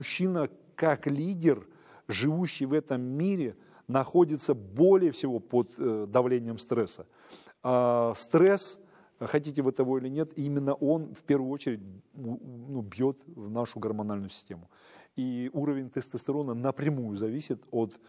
Мужчина, как лидер, живущий в этом мире, находится более всего под давлением стресса. Стресс, хотите вы того или нет, именно он в первую очередь бьет в нашу гормональную систему. И уровень тестостерона напрямую зависит от